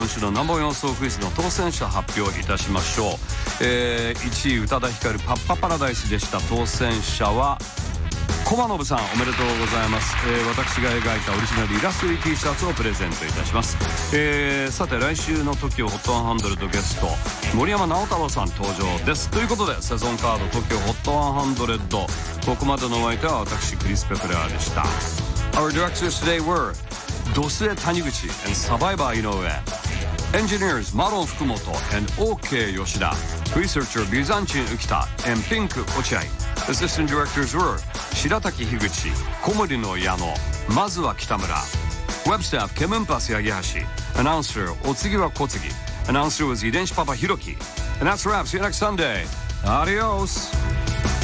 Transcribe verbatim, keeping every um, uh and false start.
今週のナンバーよん総クイズの当選者発表いたしましょう。えー、いちい宇多田ヒカルパッパパラダイスでした。当選者は駒信さん、おめでとうございます。えー、私が描いたオリジナルイラスト入り T シャツをプレゼントいたします。えー、さて来週の トキオ ホットハンドレッドゲスト森山直太朗さん登場です。ということでセゾンカード トキオ ホットハンドレッド、ここまでのお相手は私クリス・ペプレアでした。 Our directors today were ドスエ谷口 and サバイバー井上、 Engineers マロン福本 and OK 吉田、 Researcher ビザンチン浮田 and ピンク落合。 Assistant directors were 白滝樋口、小森の矢野、まずは北村、 Web staff ケムンパス八木橋、 Announcer お次は小杉、 Announcer was 遺伝子パパひろき。 And that's wraps. See you next Sunday. Adios.